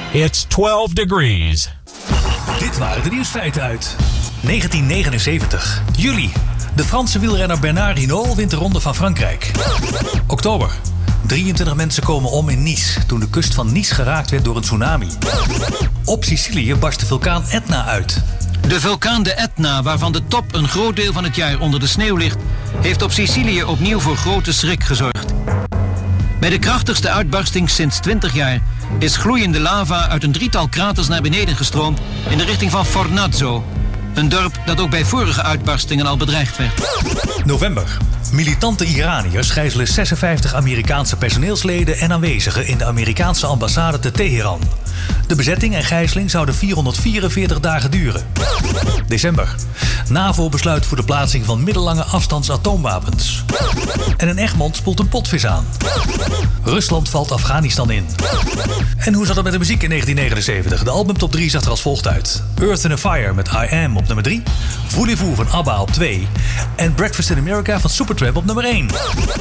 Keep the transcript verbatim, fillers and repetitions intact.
It's twelve degrees. Dit waren de nieuwsfeiten uit negentien negenenzeventig. Juli. De Franse wielrenner Bernard Hinault wint de Ronde van Frankrijk. Oktober. drieëntwintig mensen komen om in Nice toen de kust van Nice geraakt werd door een tsunami. Op Sicilië barst de vulkaan Etna uit. De vulkaan de Etna, waarvan de top een groot deel van het jaar onder de sneeuw ligt, heeft op Sicilië opnieuw voor grote schrik gezorgd. Bij de krachtigste uitbarsting sinds twintig jaar is gloeiende lava uit een drietal kraters naar beneden gestroomd in de richting van Fornazo. Een dorp dat ook bij vorige uitbarstingen al bedreigd werd. November. Militante Iraniërs gijzelen zesenvijftig Amerikaanse personeelsleden en aanwezigen in de Amerikaanse ambassade te Teheran. De bezetting en gijzeling zouden vierhonderdvierenveertig dagen duren. December. NAVO besluit voor de plaatsing van middellange afstands atoomwapens. En een Egmond spoelt een potvis aan. Rusland valt Afghanistan in. En hoe zat het met de muziek in negentien negenenzeventig? De album top drie zag er als volgt uit. Earth in a Fire met I Am op nummer drie. Voulez-vous van ABBA op twee. En Breakfast in America van Supertramp op nummer één.